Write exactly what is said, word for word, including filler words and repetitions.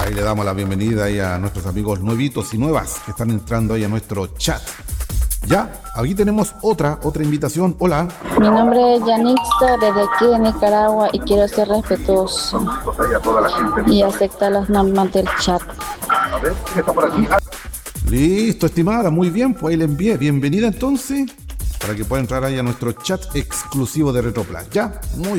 Ahí le damos la bienvenida ahí a nuestros amigos nuevitos y nuevas que están entrando ahí a nuestro chat. Ya, aquí tenemos otra, otra invitación. Hola. Mi nombre es Yanixa, desde aquí de Nicaragua, y quiero ser respetuoso y aceptar las normas del chat. Listo, estimada, muy bien, pues ahí le envié. Bienvenida entonces, para que pueda entrar ahí a nuestro chat exclusivo de Retroplas. Ya, muy